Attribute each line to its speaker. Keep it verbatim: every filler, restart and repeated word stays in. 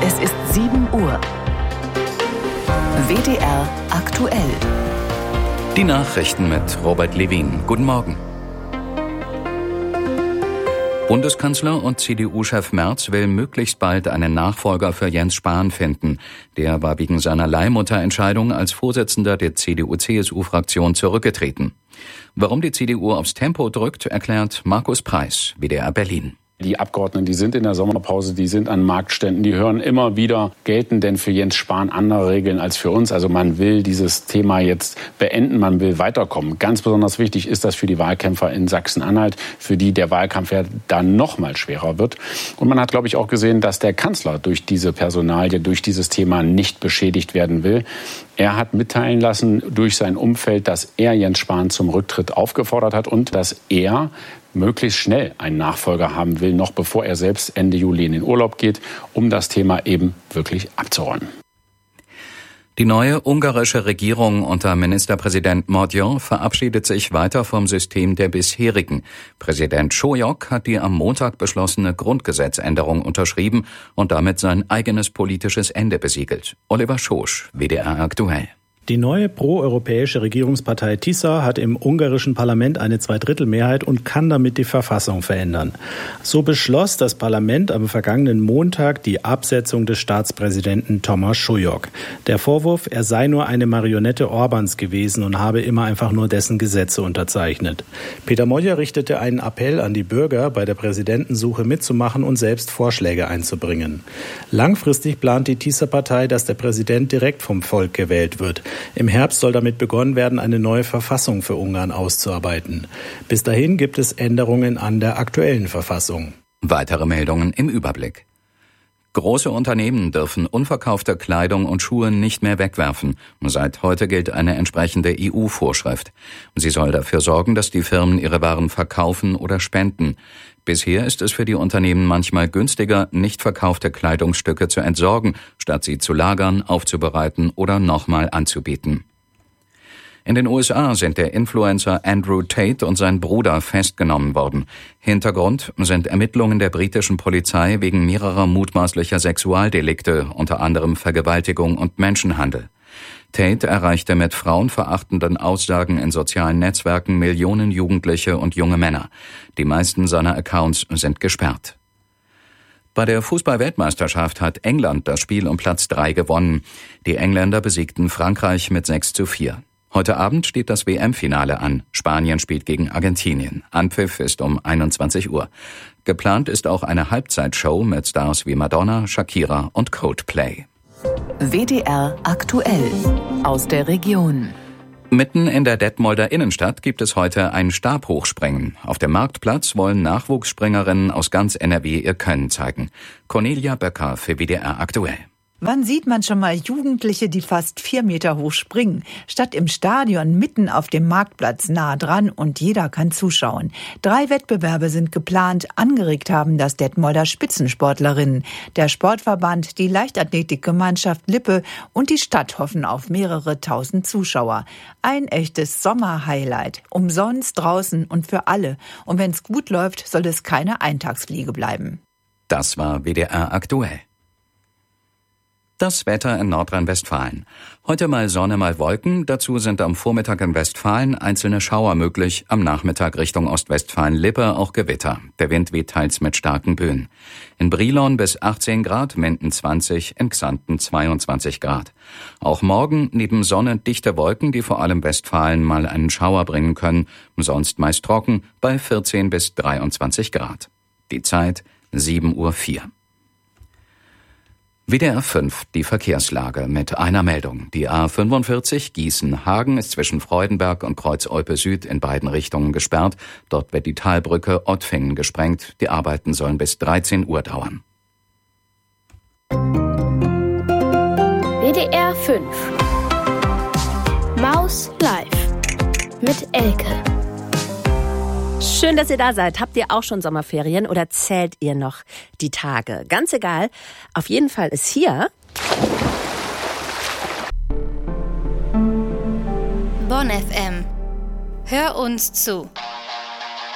Speaker 1: Es ist sieben Uhr. W D R aktuell.
Speaker 2: Die Nachrichten mit Robert Levin. Guten Morgen. Bundeskanzler und C D U-Chef Merz will möglichst bald einen Nachfolger für Jens Spahn finden. Der war wegen seiner Leihmutterentscheidung als Vorsitzender der C D U-C S U-Fraktion zurückgetreten. Warum die C D U aufs Tempo drückt, erklärt Markus Preis, W D R Berlin.
Speaker 3: Die Abgeordneten, die sind in der Sommerpause, die sind an Marktständen, die hören immer wieder, gelten denn für Jens Spahn andere Regeln als für uns? Also man will dieses Thema jetzt beenden, man will weiterkommen. Ganz besonders wichtig ist das für die Wahlkämpfer in Sachsen-Anhalt, für die der Wahlkampf ja dann noch mal schwerer wird. Und man hat, glaube ich, auch gesehen, dass der Kanzler durch diese Personalie, durch dieses Thema nicht beschädigt werden will. Er hat mitteilen lassen durch sein Umfeld, dass er Jens Spahn zum Rücktritt aufgefordert hat und dass er möglichst schnell einen Nachfolger haben will, noch bevor er selbst Ende Juli in den Urlaub geht, um das Thema eben wirklich abzuräumen.
Speaker 2: Die neue ungarische Regierung unter Ministerpräsident Mordjon verabschiedet sich weiter vom System der bisherigen. Präsident Sólyom hat die am Montag beschlossene Grundgesetzänderung unterschrieben und damit sein eigenes politisches Ende besiegelt. Oliver Schosch, W D R aktuell.
Speaker 4: Die neue proeuropäische Regierungspartei TISA hat im ungarischen Parlament eine Zweidrittelmehrheit und kann damit die Verfassung verändern. So beschloss das Parlament am vergangenen Montag die Absetzung des Staatspräsidenten Tamás Sólyom. Der Vorwurf, er sei nur eine Marionette Orbáns gewesen und habe immer einfach nur dessen Gesetze unterzeichnet. Péter Magyar richtete einen Appell an die Bürger, bei der Präsidentensuche mitzumachen und selbst Vorschläge einzubringen. Langfristig plant die TISA-Partei, dass der Präsident direkt vom Volk gewählt wird. Im Herbst soll damit begonnen werden, eine neue Verfassung für Ungarn auszuarbeiten. Bis dahin gibt es Änderungen an der aktuellen Verfassung.
Speaker 2: Weitere Meldungen im Überblick. Große Unternehmen dürfen unverkaufte Kleidung und Schuhe nicht mehr wegwerfen. Seit heute gilt eine entsprechende E U-Vorschrift. Sie soll dafür sorgen, dass die Firmen ihre Waren verkaufen oder spenden. Bisher ist es für die Unternehmen manchmal günstiger, nicht verkaufte Kleidungsstücke zu entsorgen, statt sie zu lagern, aufzubereiten oder nochmal anzubieten. In den U S A sind der Influencer Andrew Tate und sein Bruder festgenommen worden. Hintergrund sind Ermittlungen der britischen Polizei wegen mehrerer mutmaßlicher Sexualdelikte, unter anderem Vergewaltigung und Menschenhandel. Tate erreichte mit frauenverachtenden Aussagen in sozialen Netzwerken Millionen Jugendliche und junge Männer. Die meisten seiner Accounts sind gesperrt. Bei der Fußball-Weltmeisterschaft hat England das Spiel um Platz drei gewonnen. Die Engländer besiegten Frankreich mit sechs zu vier. Heute Abend steht das W M-Finale an. Spanien spielt gegen Argentinien. Anpfiff ist um einundzwanzig Uhr. Geplant ist auch eine Halbzeitshow mit Stars wie Madonna, Shakira und Coldplay.
Speaker 1: W D R aktuell aus der Region.
Speaker 2: Mitten in der Detmolder Innenstadt gibt es heute ein Stabhochspringen. Auf dem Marktplatz wollen Nachwuchsspringerinnen aus ganz N R W ihr Können zeigen. Cornelia Böcker für W D R aktuell.
Speaker 5: Wann sieht man schon mal Jugendliche, die fast vier Meter hoch springen? Statt im Stadion mitten auf dem Marktplatz nah dran und jeder kann zuschauen. Drei Wettbewerbe sind geplant, angeregt haben das Detmolder Spitzensportlerinnen. Der Sportverband, die Leichtathletikgemeinschaft Lippe und die Stadt hoffen auf mehrere tausend Zuschauer. Ein echtes Sommerhighlight. Umsonst draußen und für alle. Und wenn es gut läuft, soll es keine Eintagsfliege bleiben.
Speaker 2: Das war W D R aktuell. Das Wetter in Nordrhein-Westfalen. Heute mal Sonne, mal Wolken. Dazu sind am Vormittag in Westfalen einzelne Schauer möglich. Am Nachmittag Richtung Ostwestfalen-Lippe auch Gewitter. Der Wind weht teils mit starken Böen. In Brilon bis achtzehn Grad, Minden zwanzig, in Xanten zweiundzwanzig Grad. Auch morgen neben Sonne dichte Wolken, die vor allem Westfalen mal einen Schauer bringen können. Sonst meist trocken bei vierzehn bis dreiundzwanzig Grad. Die Zeit sieben Uhr vier. W D R fünf, die Verkehrslage mit einer Meldung. Die A fünfundvierzig Gießen-Hagen ist zwischen Freudenberg und Kreuz Olpe Süd in beiden Richtungen gesperrt. Dort wird die Talbrücke Ottfingen gesprengt. Die Arbeiten sollen bis dreizehn Uhr dauern.
Speaker 6: W D R fünf Maus live mit Elke.
Speaker 7: Schön, dass ihr da seid. Habt ihr auch schon Sommerferien oder zählt ihr noch die Tage? Ganz egal. Auf jeden Fall ist hier
Speaker 6: Bonn F M. Hör uns zu.